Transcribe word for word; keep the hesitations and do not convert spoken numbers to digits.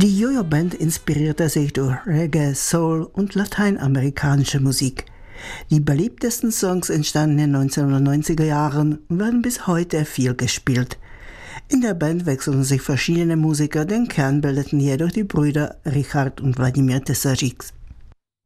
Die Jojo-Band inspirierte sich durch Reggae, Soul und lateinamerikanische Musik. Die beliebtesten Songs entstanden in den neunzehnhundertneunziger Jahren und werden bis heute viel gespielt. In der Band wechselten sich verschiedene Musiker, den Kern bildeten jedoch die Brüder Richard und Wladimir Tesařík.